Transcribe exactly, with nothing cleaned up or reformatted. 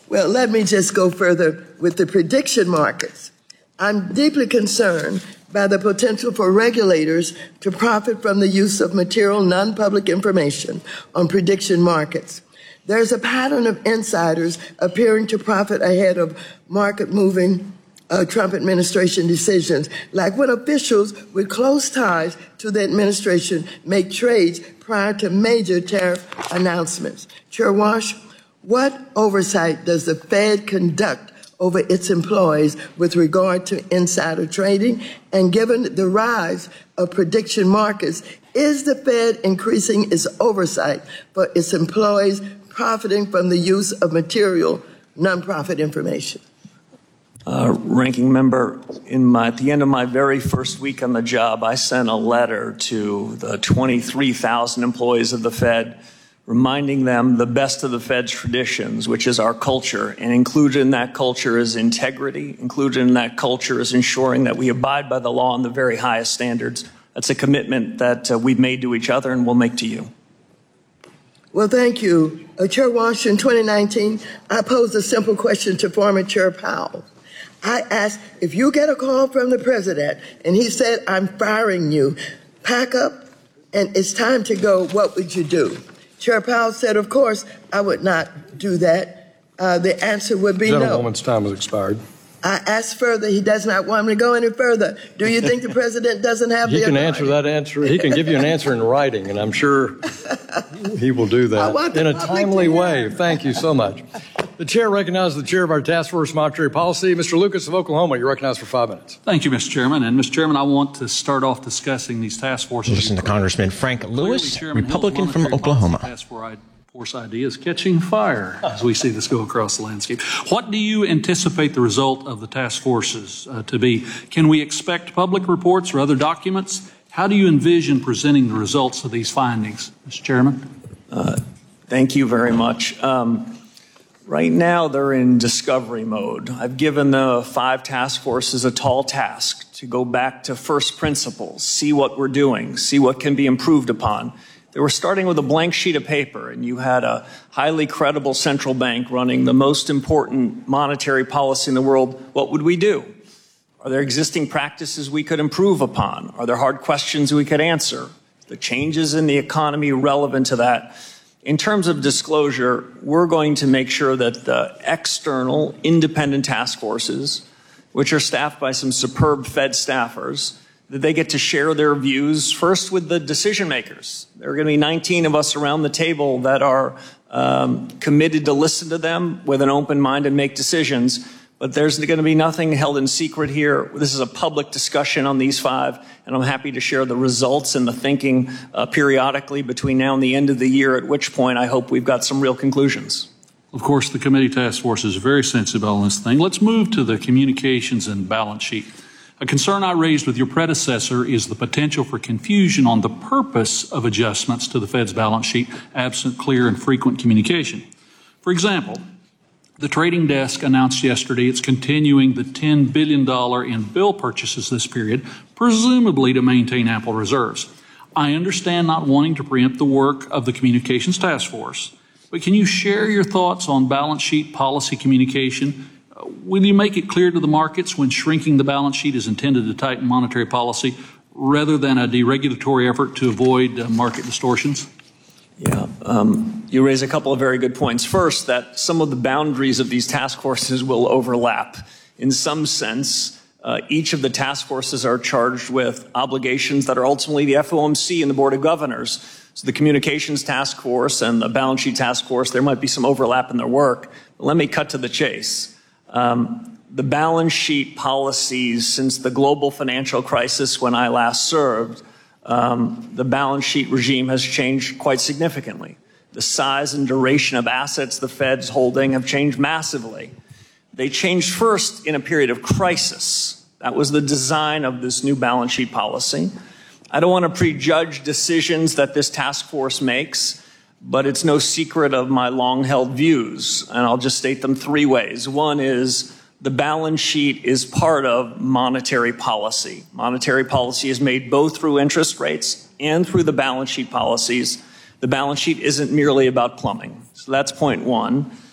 Well, let me just go further with the prediction markets. I'm deeply concerned by the potential for regulators to profit from the use of material non-public information on prediction markets. There's a pattern of insiders appearing to profit ahead of market-moving uh, Trump administration decisions, like when officials with close ties to the administration make trades prior to major tariff announcements. Chair Walsh, what oversight does the Fed conduct over its employees with regard to insider trading? And given the rise of prediction markets, is the Fed increasing its oversight for its employees profiting from the use of material nonprofit information? Uh, Ranking Member, in my, at the end of my very first week on the job, I sent a letter to the twenty-three thousand employees of the Fed, reminding them the best of the Fed's traditions, which is our culture. And included in that culture is integrity. Included in that culture is ensuring that we abide by the law and the very highest standards. That's a commitment that uh, we've made to each other and will make to you. Well, thank you. Uh, Chair Walsh, in twenty nineteen, I posed a simple question to former Chair Powell. I asked, if you get a call from the president and he said, I'm firing you, pack up and it's time to go, what would you do? Chair Powell said, of course, I would not do that. Uh, the answer would be no. Gentlewoman's time has expired. I asked further. He does not want me to go any further. Do you think the president doesn't have he the can authority? answer that answer. He can give you an answer in writing, and I'm sure he will do that in a timely way. Thank you so much. The chair recognizes the chair of our Task Force Monetary Policy, Mister Lucas of Oklahoma. You're recognized for five minutes. Thank you, Mister Chairman. And, Mister Chairman, I want to start off discussing these task forces. Listen to Congressman Frank Lewis, Republican from Oklahoma. Task Force idea is catching fire as we see this go across the landscape. What do you anticipate the result of the task forces uh, to be? Can we expect public reports or other documents? How do you envision presenting the results of these findings, Mister Chairman? Uh, thank you very much. Um, Right now, they're in discovery mode. I've given the five task forces a tall task to go back to first principles, see what we're doing, see what can be improved upon. They were starting with a blank sheet of paper, and you had a highly credible central bank running the most important monetary policy in the world. What would we do? Are there existing practices we could improve upon? Are there hard questions we could answer? The changes in the economy relevant to that? In terms of disclosure, we're going to make sure that the external independent task forces, which are staffed by some superb Fed staffers, that they get to share their views first with the decision makers. There are going to be nineteen of us around the table that are um, committed to listen to them with an open mind and make decisions. But there's going to be nothing held in secret here. This is a public discussion on these five, and I'm happy to share the results and the thinking uh, periodically between now and the end of the year, at which point I hope we've got some real conclusions. Of course, the committee task force is very sensitive on this thing. Let's move to the communications and balance sheet. A concern I raised with your predecessor is the potential for confusion on the purpose of adjustments to the Fed's balance sheet, absent clear and frequent communication. For example, the trading desk announced yesterday it's continuing the ten billion dollars in bill purchases this period, presumably to maintain ample reserves. I understand not wanting to preempt the work of the Communications Task Force, but can you share your thoughts on balance sheet policy communication? Uh, will you make it clear to the markets when shrinking the balance sheet is intended to tighten monetary policy rather than a deregulatory effort to avoid uh, market distortions? Yeah, um, you raise a couple of very good points. First, that some of the boundaries of these task forces will overlap. In some sense, uh, each of the task forces are charged with obligations that are ultimately the F O M C and the Board of Governors. So the Communications Task Force and the Balance Sheet Task Force, there might be some overlap in their work. But let me cut to the chase. Um, the balance sheet policies since the global financial crisis when I last served, Um, the balance sheet regime has changed quite significantly. The size and duration of assets the Fed's holding have changed massively. They changed first in a period of crisis. That was the design of this new balance sheet policy. I don't want to prejudge decisions that this task force makes, but it's no secret of my long-held views, and I'll just state them three ways. One is the balance sheet is part of monetary policy. Monetary policy is made both through interest rates and through the balance sheet policies. The balance sheet isn't merely about plumbing. So that's point one.